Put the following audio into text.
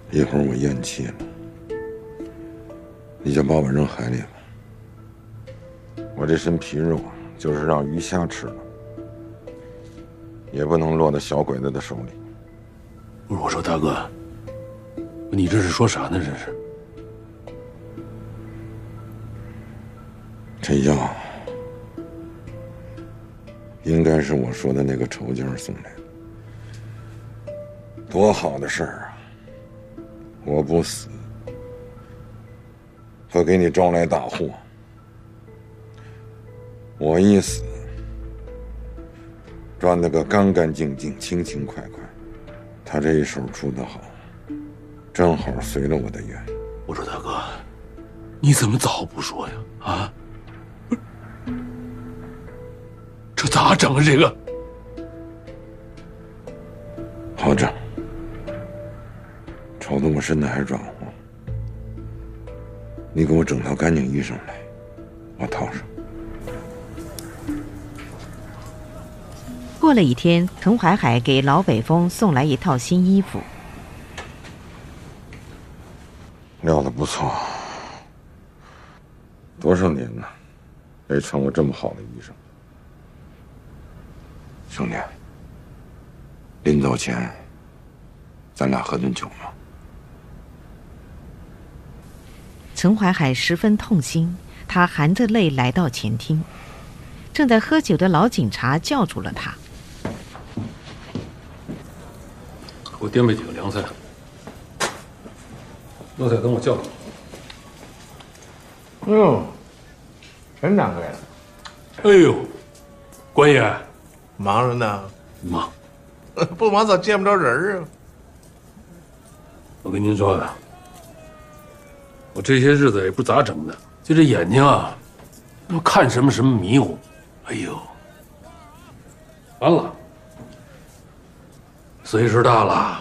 一会儿我咽气了，你就把我扔海里吧。我这身皮肉就是让鱼虾吃了，也不能落到小鬼子的手里。 不是，我说大哥，你这是说啥呢？这是？ 这药应该是我说的那个仇家送来的，多好的事儿啊！我不死，会给你招来大祸。我一死，赚得个干干净净、轻轻快快。他这一手出得好，正好随了我的愿。 我说大哥，你怎么早不说呀？啊？这咋整啊？这个好整，瞅得我身子还软和。你给我整套干净衣裳来，我套上。 过了一天，滕怀海给老北风送来一套新衣服。 料子不错，多少年了，没穿过这么好的衣裳。兄弟，临走前，咱俩喝顿酒吗？ 滕怀海十分痛心，他含着泪来到前厅，正在喝酒的老警察叫住了他。 给我颠备几个凉菜，热菜等我叫你。 陈掌柜的， 哎呦，关爷， 忙着呢。 忙， 不忙咋见不着人啊？ 我跟您说呀，我这些日子也不咋整的，就这眼睛啊，我看什么迷糊。哎呦，完了，岁数大了，